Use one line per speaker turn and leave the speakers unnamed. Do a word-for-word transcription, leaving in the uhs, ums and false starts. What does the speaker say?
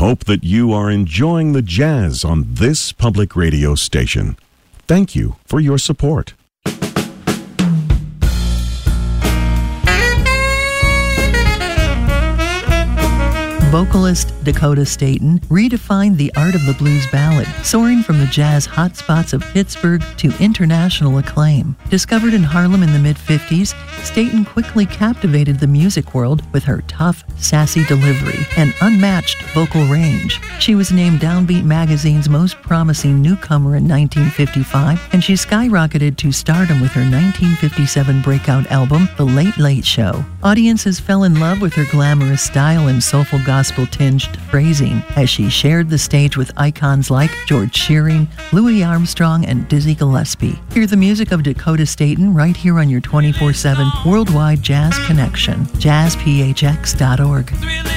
hope that you are enjoying the jazz on this public radio station. Thank you for your support.
Vocalist Dakota Staton redefined the art of the blues ballad, soaring from the jazz hotspots of Pittsburgh to international acclaim. Discovered in Harlem in the mid-fifties, Staton quickly captivated the music world with her tough, sassy delivery and unmatched vocal range. She was named Downbeat Magazine's most promising newcomer in nineteen fifty-five, and she skyrocketed to stardom with her nineteen fifty-seven breakout album, The Late Late Show. Audiences fell in love with her glamorous style and soulful gospel-tinged phrasing as she shared the stage with icons like George Shearing, Louis Armstrong, and Dizzy Gillespie. Hear the music of Dakota Staton right here on your twenty-four seven worldwide jazz connection, jazz p h x dot org.